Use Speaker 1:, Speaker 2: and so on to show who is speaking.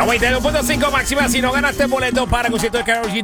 Speaker 1: 92.5 máxima. Si no ganaste boleto para el concierto de Karol G